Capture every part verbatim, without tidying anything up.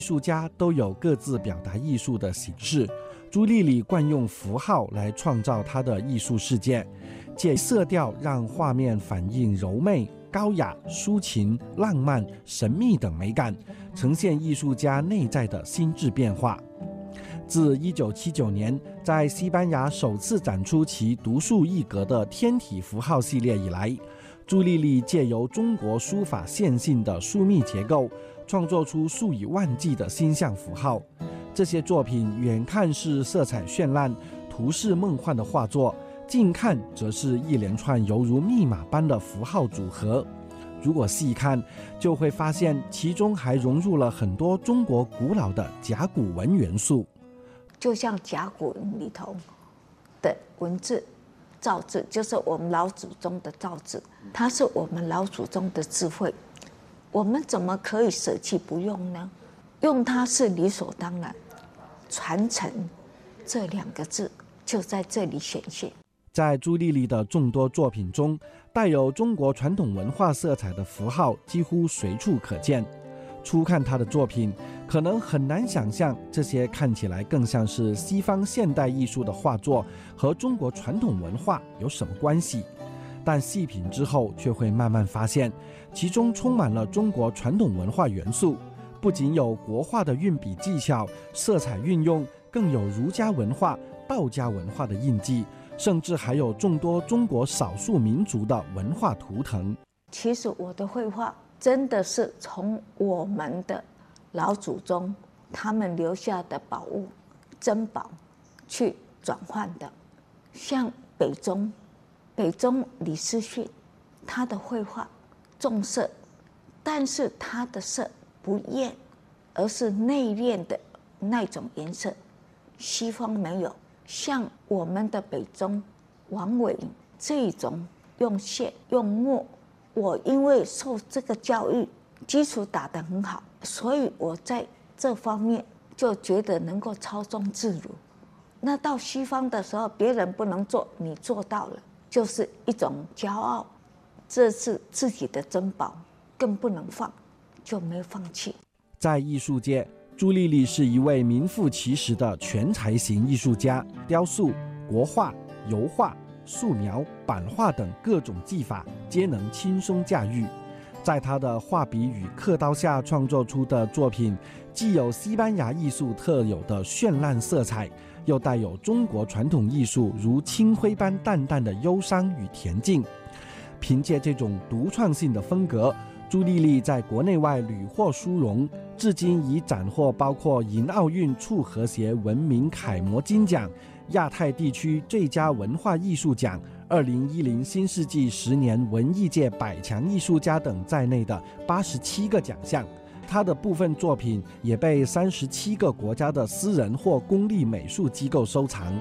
艺术家都有各自表达艺术的形式，朱丽丽惯用符号来创造她的艺术世界，借色调让画面反映柔媚、高雅、抒情、浪漫、神秘等美感，呈现艺术家内在的心智变化。自一九七九年在西班牙首次展出其独树一格的天体符号系列以来，朱丽丽借由中国书法线性的疏密结构，创作出数以万计的星象符号。这些作品远看是色彩绚烂、图式梦幻的画作，近看则是一连串犹如密码般的符号组合。如果细看，就会发现其中还融入了很多中国古老的甲骨文元素。 就像甲骨文里头的文字造字，就是我们老祖宗的造字，它是我们老祖宗的智慧，我们怎么可以舍弃不用呢？用它是理所当然，传承这两个字就在这里显现。 在朱丽丽的众多作品中，带有中国传统文化色彩的符号几乎随处可见。初看她的作品，可能很难想象这些看起来更像是西方现代艺术的画作和中国传统文化有什么关系，但细品之后却会慢慢发现，其中充满了中国传统文化元素，不仅有国画的运笔技巧、色彩运用，更有儒家文化、道家文化的印记，甚至还有众多中国少数民族的文化图腾。 其实我的绘画真的是从我们的老祖宗他们留下的宝物、珍宝去转换的。像北宗，北宗李思训，他的绘画重色，但是他的色不艳，而是内敛的那种颜色，西方没有。像我们的北宗王维这种用线用墨，我因为受这个教育，基础打得很好，所以我在这方面就觉得能够操纵自如。那到西方的时候，别人不能做，你做到了，就是一种骄傲，这是自己的珍宝，更不能放，就没放弃。 在艺术界，朱丽丽是一位名副其实的全才型艺术家，雕塑、国画、油画、素描、版画等各种技法皆能轻松驾驭。在他的画笔与刻刀下创作出的作品，既有西班牙艺术特有的绚烂色彩，又带有中国传统艺术如青灰般淡淡的忧伤与恬静。凭借这种独创性的风格，朱丽丽在国内外屡获殊荣，至今已斩获包括银奥运促和谐文明楷模金奖、亚太地区最佳文化艺术奖、二零一零新世纪十年文艺界百强艺术家等在内的八十七个奖项。他的部分作品也被三十七个国家的私人或公立美术机构收藏。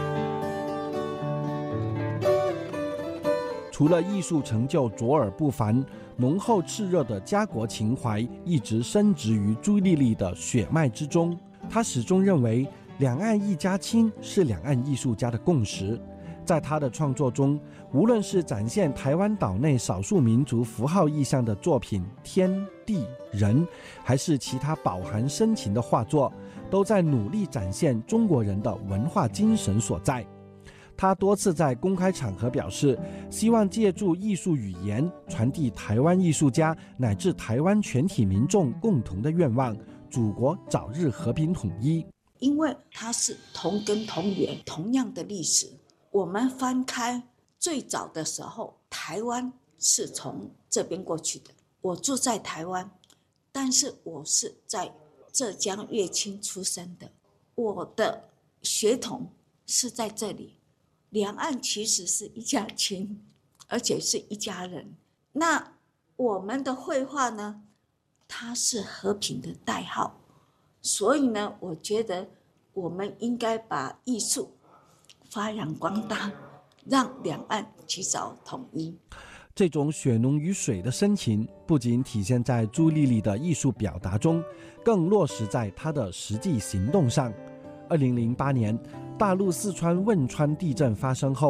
除了艺术成就卓尔不凡，浓厚炽热的家国情怀一直深植于朱丽丽的血脉之中。她始终认为两岸一家亲是两岸艺术家的共识。在她的创作中，无论是展现台湾岛内少数民族符号意象的作品《天地人》，还是其他饱含深情的画作，都在努力展现中国人的文化精神所在。他多次在公开场合表示，希望借助艺术语言传递台湾艺术家乃至台湾全体民众共同的愿望：祖国早日和平统一。 因为它是同根同源，同样的历史。我们翻开最早的时候，台湾是从这边过去的。我住在台湾，但是我是在浙江乐清出生的，我的血统是在这里。两岸其实是一家亲，而且是一家人。那我们的绘画呢，它是和平的代号，所以呢，我觉得我们应该把艺术发扬光大，让两岸及早统一。 这种血浓于水的深情，不仅体现在朱丽丽的艺术表达中，更落实在她的实际行动上。二零零八年，大陆四川汶川地震发生后，朱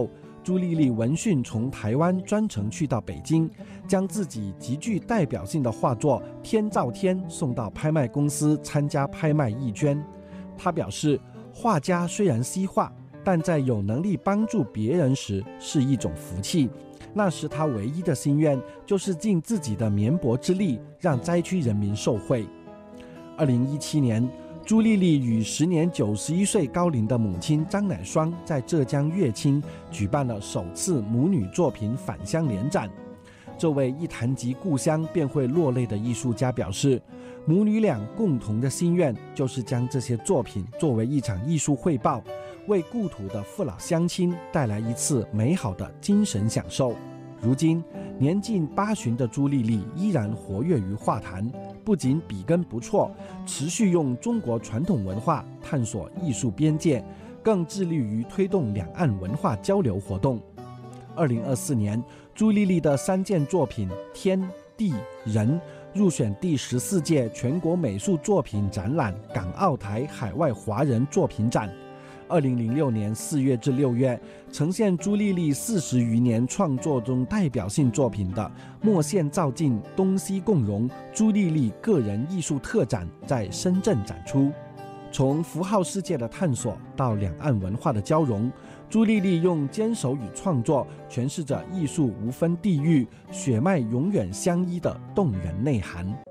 朱丽丽闻讯从台湾专程去到北京，将自己极具代表性的画作《天照天》送到拍卖公司参加拍卖义捐。她表示，画家虽然西画，但在有能力帮助别人时是一种福气。那时她唯一的心愿就是尽自己的绵薄之力，让灾区人民受惠。二零一七年，朱丽丽与时年九十一岁高龄的母亲张乃双在浙江乐清举办了首次母女作品返乡联展。这位一谈及故乡便会落泪的艺术家表示，母女俩共同的心愿就是将这些作品作为一场艺术汇报，为故土的父老乡亲带来一次美好的精神享受。如今年近八旬的朱丽丽依然活跃于画坛，不仅笔耕不辍，持续用中国传统文化探索艺术边界，更致力于推动两岸文化交流活动。二零二四年，朱丽丽的三件作品《天地人》入选第十四届全国美术作品展览港澳台海外华人作品展。二零零六年四月至六月，呈现朱丽丽四十余年创作中代表性作品的墨线造境东西共融朱丽丽个人艺术特展在深圳展出。从符号世界的探索到两岸文化的交融，朱丽丽用坚守与创作诠释着艺术无分地域、血脉永远相依的动人内涵。